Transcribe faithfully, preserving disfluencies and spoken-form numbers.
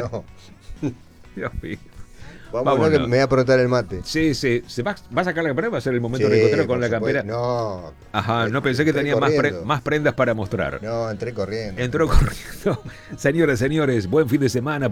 no. Dios mío. Vámonos, Vámonos. que me voy a aprontar el mate. Sí, sí. ¿Se va, va a sacar la campera? ¿Va a ser el momento Sí, de reencontrar con por la supuesto. campera? No. Ajá, no pensé que Entré tenía más, pre- corriendo. más prendas para mostrar. No, entré corriendo. Entró corriendo. Señores, señores, buen fin de semana.